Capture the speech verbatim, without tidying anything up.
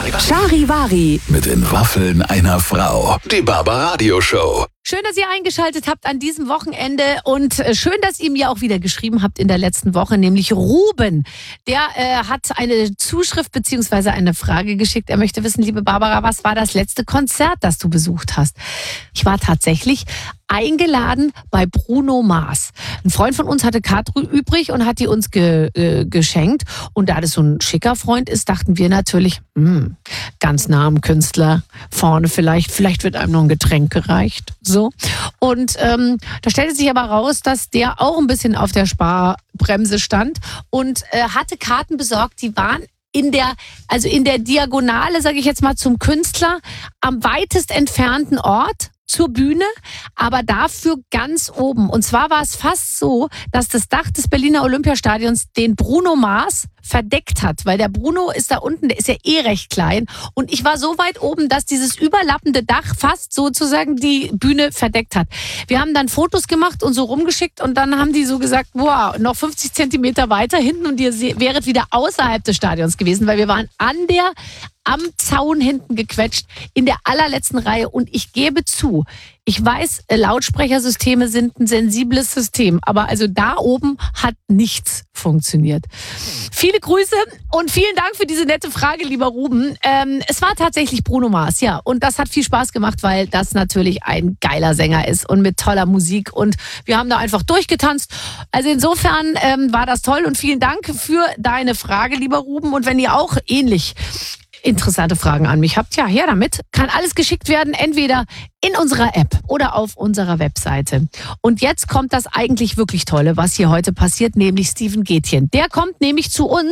Charivari Mit den Waffeln einer Frau. Die Barbaradio Show. Schön, dass ihr eingeschaltet habt an diesem Wochenende und schön, dass ihr mir auch wieder geschrieben habt in der letzten Woche, nämlich Ruben. Der äh, hat eine Zuschrift bzw. eine Frage geschickt. Er möchte wissen, liebe Barbara, was war das letzte Konzert, das du besucht hast? Ich war tatsächlich eingeladen bei Bruno Mars. Ein Freund von uns hatte Karten übrig und hat die uns ge, äh, geschenkt. Und da das so ein schicker Freund ist, dachten wir natürlich, mh, ganz nah am Künstler, vorne vielleicht, vielleicht wird einem noch ein Getränk gereicht. So. Und ähm, da stellte sich aber raus, dass der auch ein bisschen auf der Sparbremse stand und äh, hatte Karten besorgt, die waren in der, also in der Diagonale, sage ich jetzt mal, zum Künstler, am weitest entfernten Ort zur Bühne, aber dafür ganz oben. Und zwar war es fast so, dass das Dach des Berliner Olympiastadions den Bruno Mars verdeckt hat, weil der Bruno ist da unten, der ist ja eh recht klein und ich war so weit oben, dass dieses überlappende Dach fast sozusagen die Bühne verdeckt hat. Wir haben dann Fotos gemacht und so rumgeschickt und dann haben die so gesagt, wow, noch fünfzig Zentimeter weiter hinten und ihr wäret wieder außerhalb des Stadions gewesen, weil wir waren an der am Zaun hinten gequetscht, in der allerletzten Reihe. Und ich gebe zu, ich weiß, Lautsprechersysteme sind ein sensibles System, aber also da oben hat nichts funktioniert. Viele Grüße und vielen Dank für diese nette Frage, lieber Ruben. Ähm, es war tatsächlich Bruno Mars, ja. Und das hat viel Spaß gemacht, weil das natürlich ein geiler Sänger ist und mit toller Musik. Und wir haben da einfach durchgetanzt. Also insofern ähm, war das toll und vielen Dank für deine Frage, lieber Ruben. Und wenn ihr auch ähnlich interessante Fragen an mich habt, ja, her damit. Kann alles geschickt werden, entweder in unserer App oder auf unserer Webseite. Und jetzt kommt das eigentlich wirklich Tolle, was hier heute passiert, nämlich Steven Gätjen. Der kommt nämlich zu uns